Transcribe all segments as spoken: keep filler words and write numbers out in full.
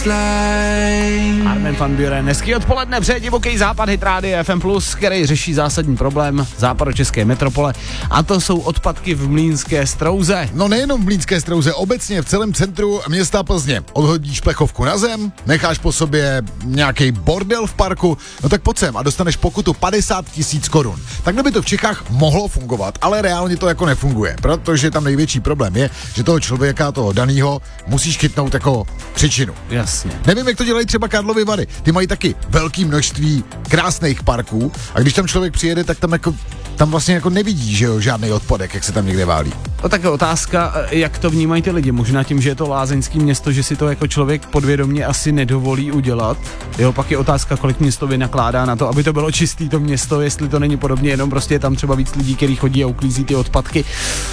Armin van Buuren, hezký odpoledne, přeje divoký západ, hit rádia F M plus, který řeší zásadní problém západočeské metropole, a to jsou odpadky v Mlýnské Strouze. No nejenom v Mlýnské Strouze, obecně v celém centru města Plzně. Odhodíš plechovku na zem, necháš po sobě nějaký bordel v parku, no tak pojď sem a dostaneš pokutu padesát tisíc korun. Takhle by to v Čechách mohlo fungovat, ale reálně to jako nefunguje, protože tam největší problém je, že toho člověka, toho danýho, musíš chytnout jako příčinu. Jasně. Nevím, jak to dělají třeba Karlovy Vary. Ty mají taky velké množství krásných parků a když tam člověk přijede, tak tam jako tam vlastně jako nevidí, že jo, žádný odpadek, jak se tam někde válí. No tak je otázka, jak to vnímají ty lidi. Možná tím, že je to lázeňský město, že si to jako člověk podvědomě asi nedovolí udělat. Jo, pak je otázka, kolik město vynakládá na to, aby to bylo čistý to město, jestli to není podobně, jenom prostě je tam třeba víc lidí, kteří chodí a uklízí ty odpadky.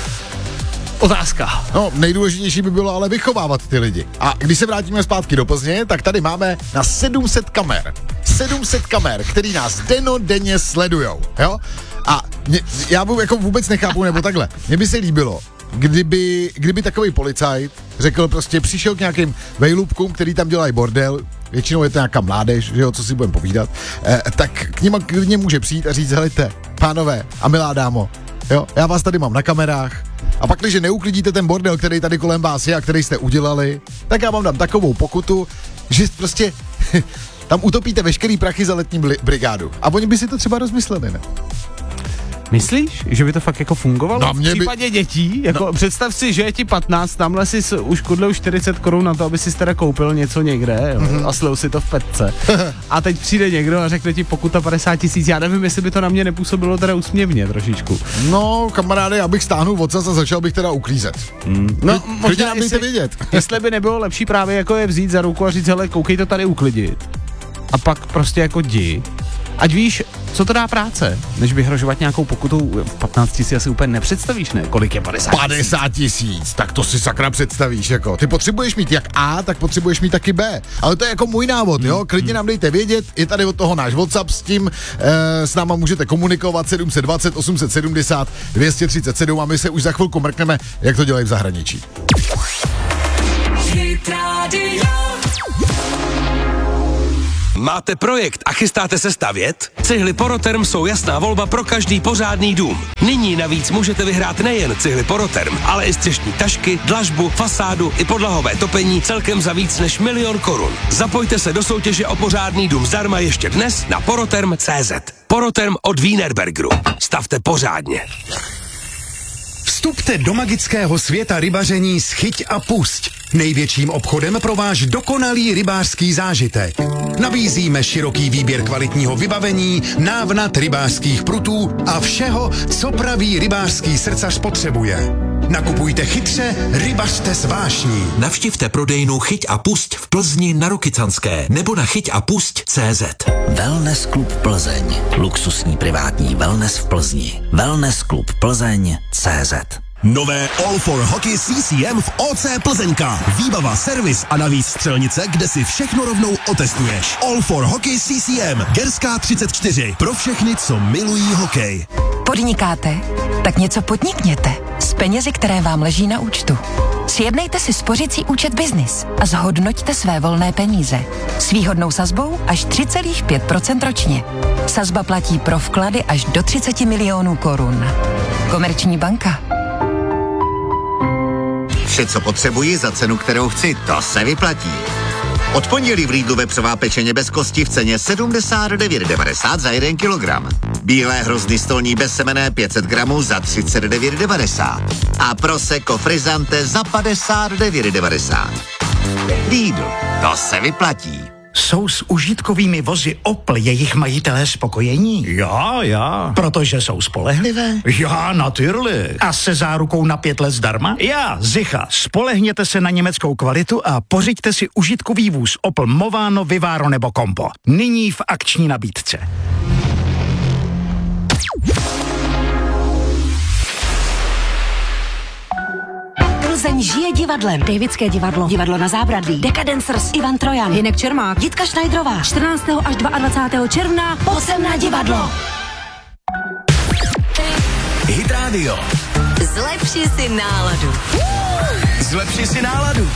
Otázka. No, nejdůležitější by bylo ale vychovávat ty lidi. A když se vrátíme zpátky do Plzně, tak tady máme na sedm set kamer. sedm set kamer, který nás denodenně sledujou, jo? A mě, já jako vůbec nechápu, nebo takhle. Mně by se líbilo, kdyby, kdyby takový policajt řekl prostě, přišel k nějakým vejlubkům, který tam dělají bordel, většinou je to nějaká mládež, že jo, co si budeme povídat, eh, tak k nima klidně může přijít a říct, helejte, pánové a milá dámo, jo, já vás tady mám na kamerách, a pak, když neuklidíte ten bordel, který tady kolem vás je a který jste udělali, tak já vám dám takovou pokutu, že prostě tam utopíte veškerý prachy za letní brigádu. A oni by si to třeba rozmysleli, ne? Myslíš, že by to fakt jako fungovalo? No, v případě by... dětí? Jako no. Představ si, že je ti patnáct, tamhle si uškudlil čtyřicet korun na to, aby si teda koupil něco někde, jo, mm-hmm. a slil si to v petce. A teď přijde někdo a řekne ti pokuta padesát tisíc. Já nevím, jestli by to na mě nepůsobilo teda úsměvně trošičku. No, kamaráde, abych stáhnul odsaz a začal bych teda uklízet. Mm. No, Kdy, možná jestli, vědět. jestli by nebylo lepší právě jako je vzít za ruku a říct, hele, koukej to tady uklidit. A pak prostě jako jdi. Ať víš, co to dá práce, než vyhrožovat nějakou pokutou. patnáct tisíc asi úplně nepředstavíš, ne? Kolik je padesát tisíc? padesát tisíc, tak to si sakra představíš, jako. Ty potřebuješ mít jak A, tak potřebuješ mít taky B. Ale to je jako můj návod, jo? Klidně nám dejte vědět, je tady od toho náš WhatsApp, s tím e, s náma můžete komunikovat sedm set dvacet, osm set sedmdesát, dvě stě třicet sedm a my se už za chvilku mrkneme, jak to dělají v zahraničí. Máte projekt a chystáte se stavět? Cihly Poroterm jsou jasná volba pro každý pořádný dům. Nyní navíc můžete vyhrát nejen cihly Poroterm, ale i střešní tašky, dlažbu, fasádu i podlahové topení celkem za víc než milion korun. Zapojte se do soutěže o pořádný dům zdarma ještě dnes na poroterm tečka cé zet. Poroterm od Wienerbergeru. Stavte pořádně. Vstupte do magického světa rybaření s Chyť a Pusť. Největším obchodem pro váš dokonalý rybářský zážitek. Nabízíme široký výběr kvalitního vybavení, návnat rybářských prutů a všeho, co pravý rybářský srdcař potřebuje. Nakupujte chytře, rybařte s vášní. Navštivte prodejnu Chyť a Pusť v Plzni na Rokycanské nebo na chyť a pusť tečka cé zet. Wellness Club Plzeň. Luxusní privátní wellness v Plzni. Wellness Club Plzeň tečka cé zet. Nové All for Hockey C C M v O C Plzeňka. Výbava, servis a navíc střelnice, kde si všechno rovnou otestuješ. All for Hockey C C M. Gerská třicet čtyři. Pro všechny, co milují hokej. Podnikáte? Tak něco podnikněte. S penězi, které vám leží na účtu. Sjednejte si spořicí účet Business a zhodnoťte své volné peníze. S výhodnou sazbou až tři celá pět procenta ročně. Sazba platí pro vklady až do třicet milionů korun. Komerční banka. Vše, co potřebuji za cenu, kterou chci, to se vyplatí. Od pondělí v Lidlu vepřová pečeně bez kosti v ceně sedmdesát devět devadesát za jeden kilogram. Bílé hrozny stolní bez semene pět set gramů za třicet devět devadesát. A Prosecco Frizzante za padesát devět devadesát. Lidl, to se vyplatí. Jsou s užitkovými vozy Opel jejich majitelé spokojení? Já, já. Protože jsou spolehlivé? Já, natürlich. A se zárukou na pět let zdarma? Já, Zicha. Spolehněte se na německou kvalitu a pořiďte si užitkový vůz Opel Movano, Vivaro nebo Compo. Nyní v akční nabídce. Plzeň žije divadlem. Davidské divadlo, divadlo na Zábradlí, Decadencers, Ivan Trojan, Hinek Čermák, Jitka Šnajdrová. čtrnáctého až dvacátého druhého června pojď na divadlo. Hit Radio. Zlepši si náladu. Zlepši si náladu.